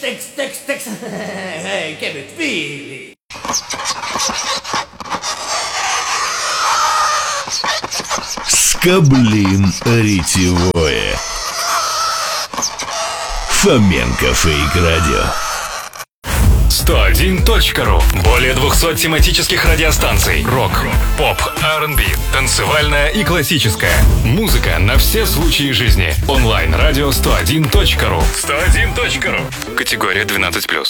Tex. Che mi fili. Скоблин ретевое. Фоменко Фейк Радио. 101.ру. Более 200 тематических радиостанций. Рок, поп, R&B, танцевальная и классическая. Музыка на все случаи жизни. Онлайн-радио 101.ру. 101.ру. Категория 12+.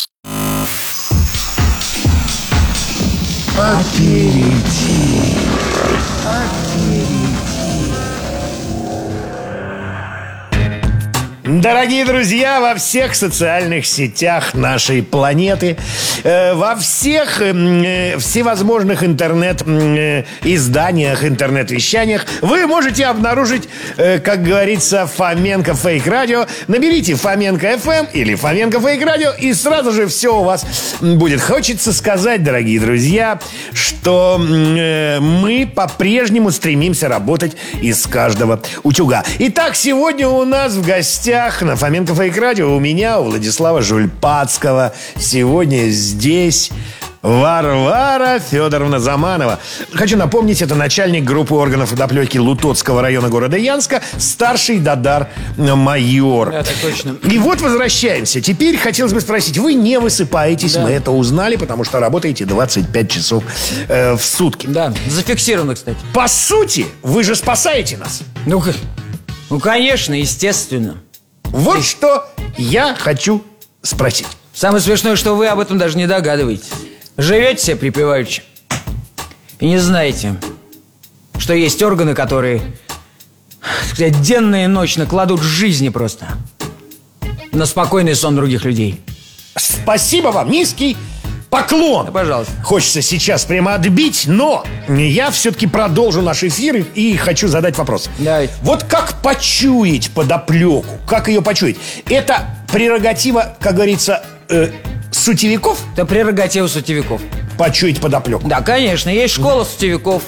Дорогие друзья, во всех социальных сетях нашей планеты, во всех всевозможных интернет-изданиях, интернет-вещаниях вы можете обнаружить, как говорится, Фоменко Фейк Радио. Наберите Фоменко ФМ или Фоменко Фейк Радио, и сразу же все у вас будет. Хочется сказать, дорогие друзья, что мы по-прежнему стремимся работать из каждого утюга. Итак, сегодня у нас в гостях на Фоменко Фейк Радио у меня, у Владислава Жульпацкого, сегодня здесь Варвара Федоровна Заманова. Хочу напомнить, это начальник группы органов водоплеки Лутоцкого района города Янска, старший Дадар майор. Да, так точно. И вот возвращаемся. Теперь хотелось бы спросить, вы не высыпаетесь, да. Мы это узнали, потому что работаете 25 часов в сутки. Да, зафиксировано, кстати. По сути, вы же спасаете нас. Ну, конечно, естественно. Вот что я хочу спросить. Самое смешное, что вы об этом даже не догадываетесь. Живете себе припеваючи и не знаете, что есть органы, которые, так сказать, денно и ночно кладут жизни просто на спокойный сон других людей. Спасибо вам, низкий поклон. Да, пожалуйста. Хочется сейчас прямо отбить, но я все-таки продолжу наш эфир и хочу задать вопрос. Давайте. Вот как почуять подоплеку? Как ее почуять? Это прерогатива, как говорится, сутевиков? Это прерогатива сутевиков. Почуять подоплеку? Да, конечно, есть школа сутевиков.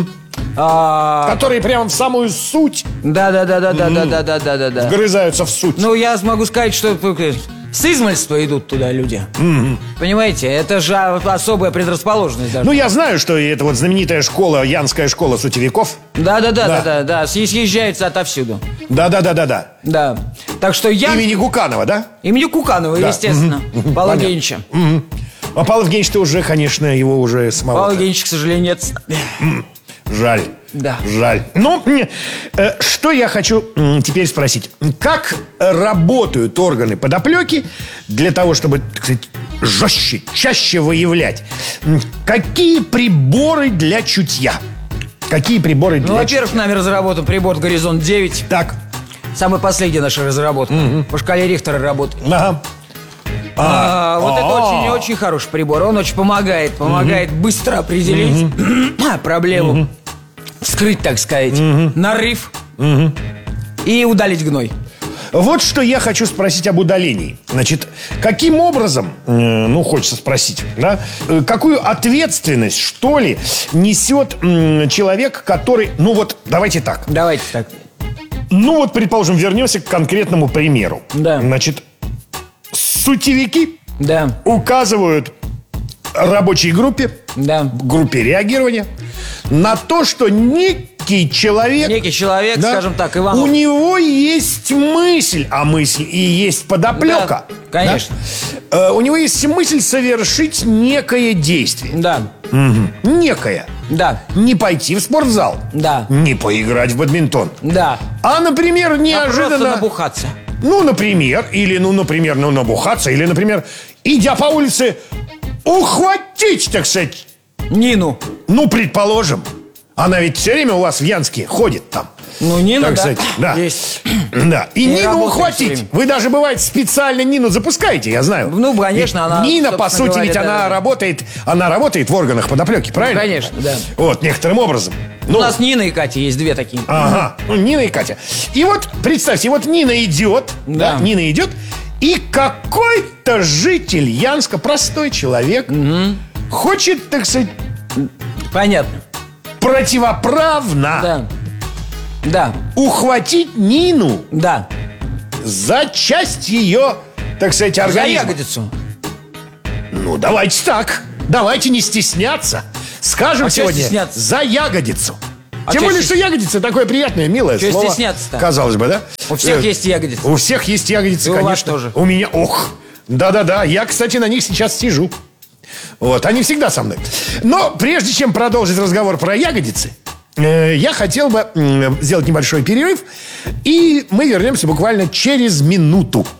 Которые прямо в самую суть Да. вгрызаются в суть. Ну, я могу сказать, что с измальства идут туда люди. Понимаете, это же особая предрасположенность даже. Ну, я знаю, что это вот знаменитая школа, Янская школа сутевиков. Да, съезжается отовсюду. Да. Да. Так что я... Имени Куканова, да? Имени Куканова, Да. естественно. Павла Евгеньевича. А Павел Евгеньевич-то уже, конечно, его уже самого. Павла Евгеньевича, к сожалению, нет. Жаль. Да. Жаль. Ну, что я хочу теперь спросить. Как работают органы подоплеки для того, чтобы, так сказать, жестче, чаще выявлять? Какие приборы для чутья? Какие приборы для во-первых, нами разработан прибор «Горизонт-9». Так. Самый последний наша разработка. По шкале Рихтера работает. Ага. Вот это очень-очень хороший прибор. Он очень помогает быстро определить проблему, вскрыть, так сказать, нарыв и удалить гной. Вот что я хочу спросить об удалении. Значит, каким образом, хочется спросить, да, какую ответственность, что ли, несет человек, который, Давайте так. Предположим, вернемся к конкретному примеру. Да. Значит, сутевики Да. указывают рабочей группе, Да. группе реагирования, на то, что некий человек, да, скажем так, Иванов. у него есть мысль, а мысль и есть подоплека. Да, конечно. Да? У него есть мысль совершить некое действие. Да. Некое. Да. Не пойти в спортзал. Да. Не поиграть в бадминтон. Да. А, например, неожиданно... Просто набухаться. Например, набухаться. Или, например, идя по улице, ухватить, так сказать, Нину. предположим. Она ведь все время у вас в Янске ходит там. Нина, так да. сказать, да. Есть. Да. И Нину работаем всё ухватить. время. Вы даже, бывает, специально Нину запускаете, я знаю. Конечно, Ведь она... Нина, по сути, говоря, ведь да. она работает в органах подоплеки, правильно? Конечно, да. Вот, некоторым образом. У нас Нина и Катя есть две такие. Ага, Нина и Катя. И вот, представьте, вот Нина идет, Да. Нина идет, и какой-то житель Янска, простой человек, хочет, так сказать, Понятно. противоправно Да. ухватить Нину Да. за часть ее так сказать, За организма. ягодицу. Ну, давайте так. Давайте не стесняться. Скажем А чё сегодня стесняться? за ягодицу. А Тем чё более, что ягодица такое приятное, милое Чё слово. стесняться-то? Казалось бы, да? У всех есть ягодицы. У всех есть ягодицы, И у вас конечно. тоже. У меня, ох. Да-да-да, я, кстати, на них сейчас сижу. Вот, они всегда со мной. Но прежде чем продолжить разговор про ягодицы, я хотел бы сделать небольшой перерыв. И мы вернемся буквально через минуту.